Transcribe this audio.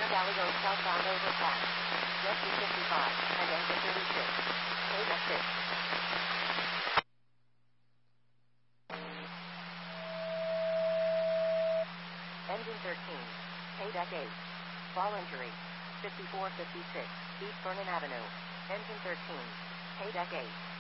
Galileo southbound overpass. Jet 255 and engine 36. KDEC 6. Engine 13. KDEC 8. Fall injury. 5456 East Vernon Avenue. Engine 13. KDEC 8.